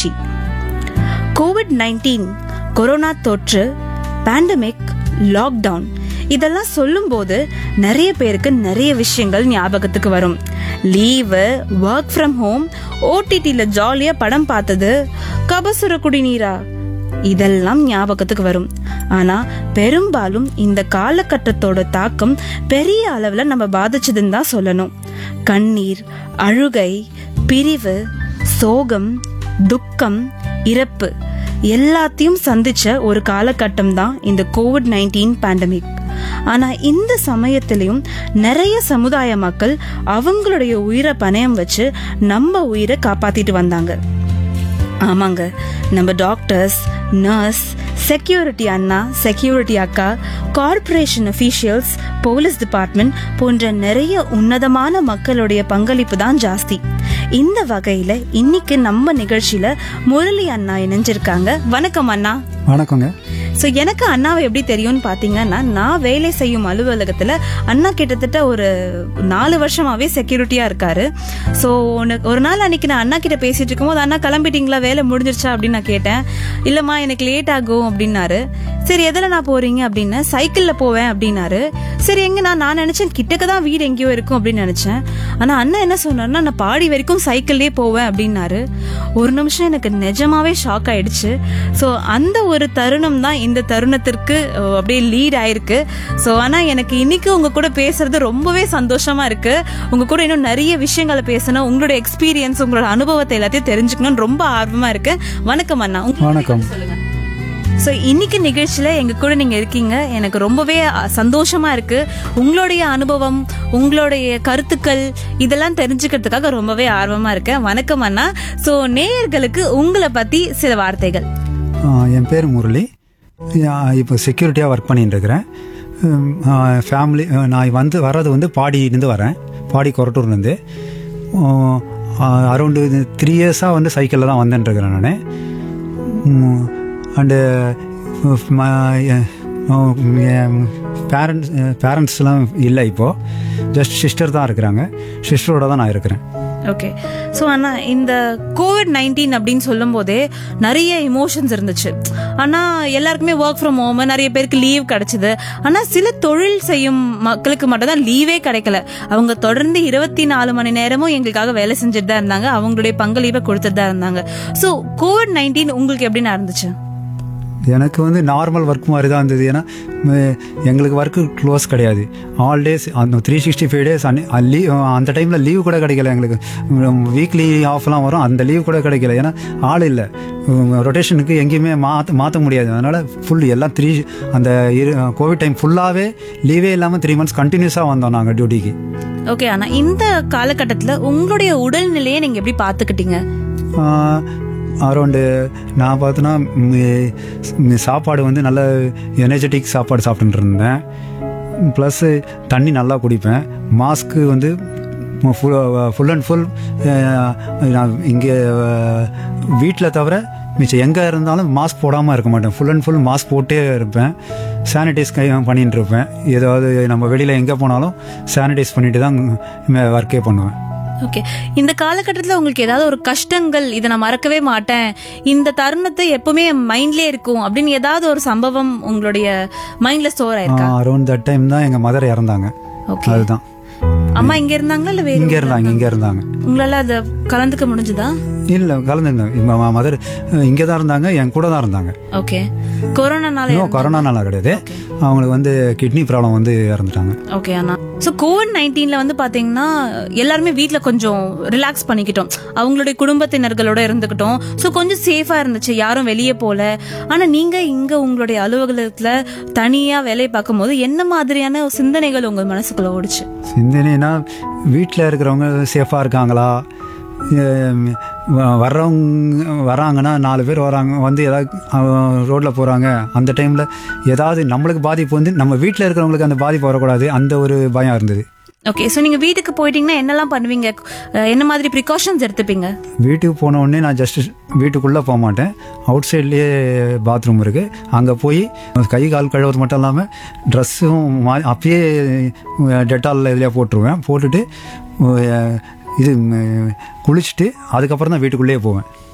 மகிழ்ச்சி. COVID-19 corona தொற்று, pandemic, lockdown இதெல்லாம் சொல்லும்போது நிறைய பேருக்கு நிறைய விஷயங்கள் ஞாபகத்துக்கு வரும். லீவு, ஒர்க் ஃப்ரம் ஹோம், OTTல ஜாலியா படம் பார்த்தது, கபசுர குடிநீரா இதெல்லாம் ஞாபகத்துக்கு வரும். ஆனா பெரும்பாலும் இந்த காலகட்டத்தோட தாக்கம் பெரிய அளவுல நம்ம பாதிச்சதுன்னு தான் சொல்லணும். கண்ணீர், அழுகை, பிரிவு, சோகம், துக்கம், இறப்பு எல்லாத்தையும் சந்திச்ச ஒரு காலகட்டம் தான் இந்த COVID-19 பேண்டமிக். ஆனா இந்த சமயத்திலையும் நிறைய சமுதாய மக்கள் அவங்களுடைய உயிரை பணயம் வச்சு நம்ம உயிரை காப்பாத்திட்டு வந்தாங்க. ஆமாங்க, நம்ம டாக்டர்ஸ், நர்ஸ், செக்யூரிட்டி அண்ணா, செக்யூரிட்டி அக்கா, கார்ப்பரேஷன் அஃபீஷியல்ஸ், போலீஸ் டிபார்ட்மெண்ட் போன்ற நிறைய உன்னதமான மக்களுடைய பங்களிப்பு தான் ஜாஸ்தி. இந்த வகையில இன்னைக்கு நம்ம நிகழ்ச்சியில முரளி அண்ணா இணைஞ்சிருக்காங்க. வணக்கம் அண்ணா. வணக்கங்க. ஸோ எனக்கு அண்ணாவை எப்படி தெரியும்னு பார்த்தீங்கன்னா, நான் வேலை செய்யும் அலுவலகத்தில் அண்ணா கிட்டத்தட்ட ஒரு 4 வருஷமாவே செக்யூரிட்டியாக இருக்காரு. ஸோ ஒரு நாள் அன்னைக்கு நான் அண்ணா கிட்ட பேசிட்டு இருக்கும்போது, அண்ணா கிளம்பிட்டீங்களா, வேலை முடிஞ்சிருச்சா அப்படின்னு நான் கேட்டேன். இல்லைம்மா எனக்கு லேட் ஆகும் அப்படின்னாரு. சரி எதில் நான் போறீங்க அப்படின்னு, சைக்கிளில் போவேன் அப்படின்னாரு. சரி எங்க நான் நினைச்சேன் கிட்டக்க தான் வீடு எங்கேயோ இருக்கும் அப்படின்னு நினைச்சேன். ஆனால் அண்ணா என்ன சொன்னார்னா, நான் பாடி வரைக்கும் சைக்கிள்லேயே போவேன் அப்படின்னாரு. ஒரு நிமிஷம் எனக்கு நிஜமாவே ஷாக் ஆயிடுச்சு. ஸோ அந்த ஒரு தருணம் தான் இந்த தருணத்திற்கு அப்படியே லீட் ஆயிருக்கு. ஸோ ஆனால் எனக்கு இன்னைக்கு உங்க கூட பேசுறது ரொம்பவே சந்தோஷமா இருக்கு. உங்க கூட இன்னும் நிறைய விஷயங்களை பேசணும், உங்களோட எக்ஸ்பீரியன்ஸ், உங்களோட அனுபவத்தை எல்லாத்தையும் தெரிஞ்சுக்கணும்னு ரொம்ப ஆர்வமா இருக்கு. வணக்கம் அண்ணா. வணக்கம். சொல்லுங்க. ஸோ இன்னைக்கு நிகழ்ச்சியில எங்க கூட நீங்க இருக்கீங்க, எனக்கு ரொம்பவே சந்தோஷமா இருக்கு. உங்களுடைய அனுபவம், உங்களுடைய கருத்துக்கள் இதெல்லாம் தெரிஞ்சுக்கிறதுக்காக ரொம்பவே ஆர்வமா இருக்கேன். வணக்கம் அண்ணா. ஸோ நேயர்களுக்கு உங்களை பத்தி சில வார்த்தைகள். என் பேர் முரளி. இப்போ செக்யூரிட்டியாக ஒர்க் பண்ணிட்டு இருக்கிறேன். ஃபேமிலி நான் வர்றது பாடியிலேருந்து வரேன், பாடி கொரட்டூர்லேருந்து. அரௌண்டு 3 இயர்ஸாக சைக்கிளில் தான் வந்துட்டுருக்கிறேன் நான். அண்டு பேரண்ட்ஸ்லாம் இல்லை, இப்போது ஜஸ்ட் சிஸ்டர் தான் இருக்கிறாங்க. சிஸ்டரோட தான் நான் இருக்கிறேன். ஓகே. ஸோ அண்ணா, இந்த COVID-19 அப்படின்னு சொல்லும் போதே நிறைய இமோஷன்ஸ் இருந்துச்சு. ஆனால் எல்லாருக்குமே ஒர்க் ஃப்ரம் ஹோம், நிறைய பேருக்கு லீவ் கிடைச்சிது. ஆனால் சில தொழில் செய்யும் மக்களுக்கு மட்டும் தான் லீவே கிடைக்கல. அவங்க தொடர்ந்து 24 மணி நேரமும் எங்களுக்காக வேலை செஞ்சுட்டு தான் இருந்தாங்க, அவங்களுடைய பங்களிப்பை கொடுத்துட்டு தான் இருந்தாங்க. ஸோ COVID-19 உங்களுக்கு எப்படி நடந்துச்சு? எனக்கு நார்மல் ஒர்க் மாதிரி தான் இருந்தது. ஏன்னா எங்களுக்கு ஒர்க்கு க்ளோஸ் கிடையாது. ஆல் டேஸ் அந்த 365 டேஸ் லீவ். அந்த டைமில் லீவ் கூட கிடைக்கல எங்களுக்கு. வீக்லி ஆஃப்லாம் வரும், அந்த லீவ் கூட கிடைக்கல. ஏன்னா ஆள் இல்லை, ரொட்டேஷனுக்கு எங்கேயுமே மாற்ற முடியாது. அதனால் ஃபுல் எல்லாம் அந்த கோவிட் டைம் ஃபுல்லாகவே லீவே இல்லாமல் 3 months கண்டினியூஸாக வந்தோம் நாங்கள் டியூட்டிக்கு. ஓகே அண்ணா, இந்த காலகட்டத்தில் உங்களுடைய உடல்நிலையை நீங்கள் எப்படி பார்த்துக்கிட்டீங்க? அரௌண்டு நான் பார்த்தோன்னா சாப்பாடு நல்ல எனர்ஜெட்டிக் சாப்பாடு சாப்பிட்டுட்டு இருந்தேன். ப்ளஸ்ஸு தண்ணி நல்லா குடிப்பேன். மாஸ்க்கு ஃபுல் அண்ட் ஃபுல் நான் இங்கே வீட்டில் தவிர மிச்சம் எங்கே இருந்தாலும் மாஸ்க் போடாமல் இருக்க மாட்டேன். ஃபுல் அண்ட் ஃபுல் மாஸ்க் போட்டே இருப்பேன். சானிடைஸ் பண்ணிகிட்டு இருப்பேன். ஏதாவது நம்ம வெளியில் எங்கே போனாலும் சானிடைஸ் பண்ணிட்டு தான் ஒர்க்கே பண்ணுவேன். ஓகே. இந்த காலகட்டத்தில் உங்களுக்கு ஏதாவது ஒரு கஷ்டங்கள், இதை நான் மறக்கவே மாட்டேன், இந்த தருணத்தை எப்பவுமே மைண்ட்லேயே இருக்கும் அப்படின்னு ஏதாவது ஒரு சம்பவம் உங்களுடைய மைண்ட்ல ஸ்டோர் ஆயிருக்கா? அரௌண்ட் தட் டைம் தான் எங்கள் மதர் இறந்தாங்க. ஓகே. அதுதான். அம்மா இங்க இருந்தாங்களா இல்ல வேற? இங்க இருந்தாங்க. உங்களால அதை கலந்துக்க முடிஞ்சதா? இல்ல, கலந்துங்க. மதர் இங்க தான் இருந்தாங்க, என் கூட தான் இருந்தாங்க. ஓகே. கொரோனானால கிடையாது, அவங்களுக்கு கிட்னி ப்ராப்ளம் இறந்துட்டாங்க. ஓகே அண்ணா. ஸோ COVID-19 பாத்தீங்கன்னா எல்லாருமே வீட்டில் கொஞ்சம் ரிலாக்ஸ் பண்ணிக்கிட்டோம், அவங்களுடைய குடும்பத்தினர்களோட இருந்துக்கிட்டோம். ஸோ கொஞ்சம் சேஃபா இருந்துச்சு, யாரும் வெளியே போல. ஆனா நீங்க இங்க உங்களுடைய அலுவலகத்துல தனியா வேலை பார்க்கும் போது என்ன மாதிரியான சிந்தனைகள் உங்க மனசுக்குள்ள ஓடுச்சு? சிந்தனைனா, வீட்டில் இருக்கிறவங்க சேஃபா இருக்காங்களா, வராங்கன்னா 4 பேர் வராங்க, ஏதாவது ரோட்டில் போகிறாங்க, அந்த டைமில் ஏதாவது நம்மளுக்கு பாதிப்பு நம்ம வீட்டில் இருக்கிறவங்களுக்கு அந்த பாதிப்பு வரக்கூடாது, அந்த ஒரு பயம் இருந்தது. ஓகே. ஸோ நீங்கள் வீட்டுக்கு போயிட்டீங்கன்னா என்னெல்லாம் பண்ணுவீங்க, என்ன மாதிரி ப்ரிகாஷன்ஸ் எடுத்துப்பீங்க? வீட்டுக்கு போன உடனே நான் ஜஸ்ட் வீட்டுக்குள்ளே போக மாட்டேன், அவுட் சைட்லேயே பாத்ரூம் இருக்குது, அங்கே போய் கை கால் கழுவுறது மட்டும் இல்லாமல் ட்ரெஸ்ஸும் அப்பயே டெட்டால் இதிலே போட்டுருவேன். போட்டுட்டு குளிச்சுட்டு அதுக்கப்புறம் தான் வீட்டுக்குள்ளேயே போவேன்.